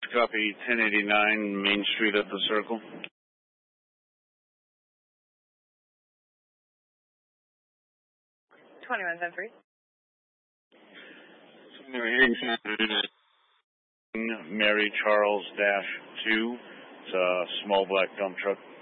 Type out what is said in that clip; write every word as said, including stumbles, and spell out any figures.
Copy, ten eighty-nine Main Street at the Circle. twenty-one ten three. Mary Charles dash two. It's a small black dump truck.